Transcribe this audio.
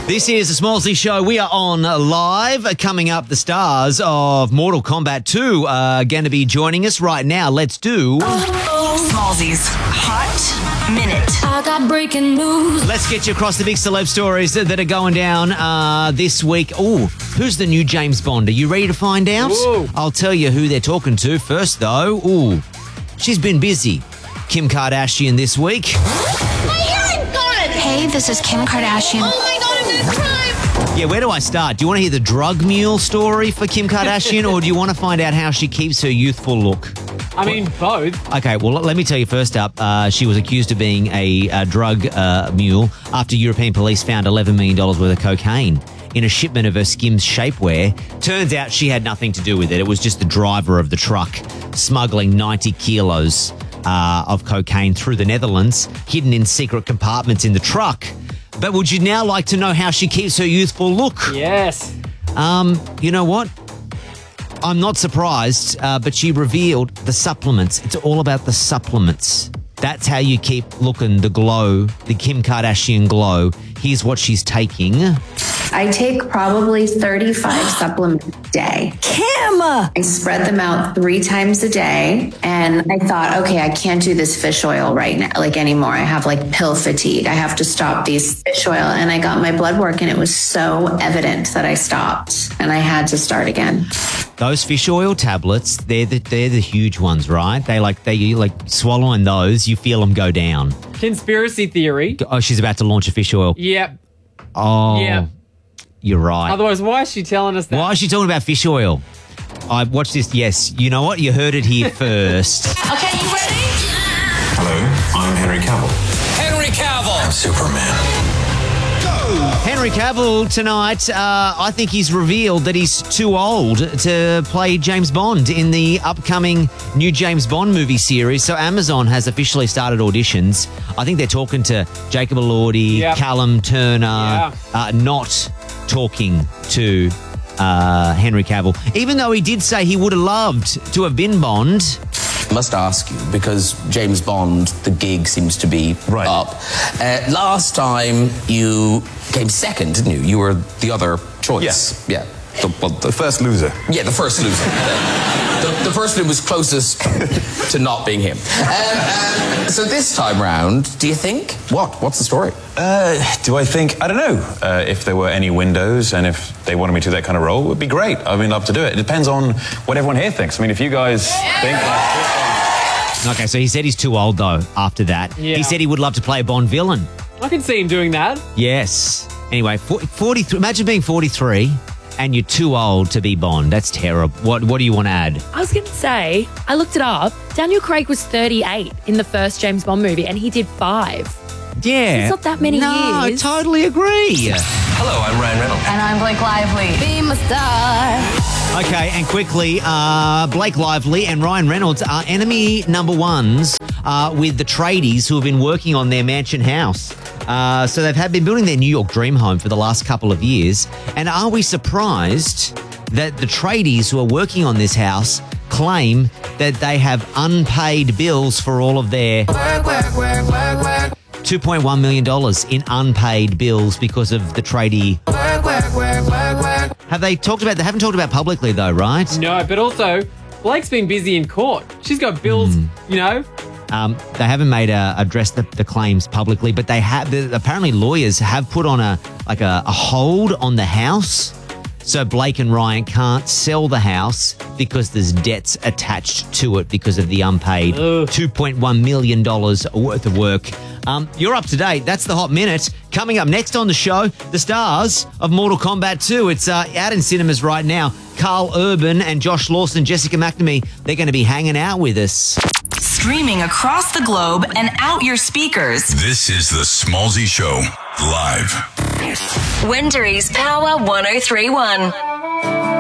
This is the Smallsy Show. We are on live. Coming up, the stars of Mortal Kombat 2 are going to be joining us right now. Let's do... Smallsy's Hot Minute. I got breaking news. Let's get you across the big celeb stories that are going down this week. Oh, who's the new James Bond? Are you ready to find out? Ooh. I'll tell you who they're talking to first, though. Ooh, she's been busy. Kim Kardashian this week. Hey, this is Kim Kardashian. Yeah, where do I start? Do you want to hear the drug mule story for Kim Kardashian, or do you want to find out how she keeps her youthful look? I mean, both. Okay, well, let me tell you first up, she was accused of being a drug mule after European police found $11 million worth of cocaine in a shipment of her Skims shapewear. Turns out she had nothing to do with it. It was just the driver of the truck smuggling 90 kilos of cocaine through the Netherlands, hidden in secret compartments in the truck. But would you now like to know how she keeps her youthful look? Yes. You know what? I'm not surprised, but she revealed the supplements. It's all about the supplements. That's how you keep looking the glow, the Kim Kardashian glow. Here's what she's taking. I take probably 35 supplements a day. Kim! I spread them out 3 times a day. And I thought, okay, I can't do this fish oil right now, anymore. I have pill fatigue. I have to stop these fish oil. And I got my blood work and it was so evident that I stopped and I had to start again. Those fish oil tablets, they're the huge ones, right? They swallowing those, you feel them go down. Conspiracy theory. Oh, she's about to launch a fish oil. Yep. Oh, Yep. You're right. Otherwise, why is she telling us that? Why is she talking about fish oil? I watched this. Yes, you know what? You heard it here first. Okay, you ready? Hello, I'm Henry Cavill. Henry Cavill. I'm Superman. Henry Cavill tonight, I think he's revealed that he's too old to play James Bond in the upcoming new James Bond movie series. So Amazon has officially started auditions. I think they're talking to Jacob Elordi, Yep. Callum Turner, not talking to Henry Cavill. Even though he did say he would have loved to have been Bond. I must ask you, because James Bond, the gig seems to be up. Last time you came second, didn't you? You were the other choice. Yes. Yeah. The first loser. Yeah, the first loser. The person who was closest to not being him. So this time round, do you think? What's the story? Do I think? I don't know. If there were any windows and if they wanted me to do that kind of role, it would be great. I'd be love to do it. It depends on what everyone here thinks. I mean, if you guys think... Okay, so he said he's too old, though, after that. Yeah. He said he would love to play a Bond villain. I can see him doing that. Yes. Anyway, 43. Imagine being 43 and you're too old to be Bond. That's terrible. What do you want to add? I was going to say, I looked it up. Daniel Craig was 38 in the first James Bond movie, and he did 5. Yeah. It's not that many years. years. I totally agree. Hello, I'm Ryan Reynolds. And I'm Blake Lively. Be my star. Okay, and quickly, Blake Lively and Ryan Reynolds are enemy number ones with the tradies who have been working on their mansion house. So they've been building their New York dream home for the last couple of years. And are we surprised that the tradies who are working on this house claim that they have unpaid bills for all of their $2.1 million in unpaid bills because of the tradie. Have they talked about? They haven't talked about publicly though, right? No, but also, Blake's been busy in court. She's got bills, you know. They haven't made addressed the claims publicly, but they have. Apparently, lawyers have put on a hold on the house, so Blake and Ryan can't sell the house because there's debts attached to it because of the unpaid $2.1 million worth of work. You're up to date. That's the Hot Minute. Coming up next on the show, the stars of Mortal Kombat 2. It's out in cinemas right now. Carl Urban and Josh Lawson, Jessica McNamee, they're going to be hanging out with us. Streaming across the globe and out your speakers. This is the Smallsy Show, live. Windery's Power 103.1.